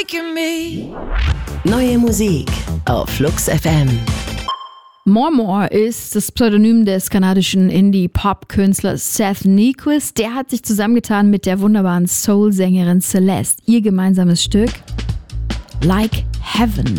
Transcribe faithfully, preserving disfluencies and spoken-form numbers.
Neue Musik auf Flux F M. More More ist das Pseudonym des kanadischen Indie-Pop-Künstlers Seth Nyquist. Der hat sich zusammengetan mit der wunderbaren Soul-Sängerin Celeste. Ihr gemeinsames Stück Like Heaven.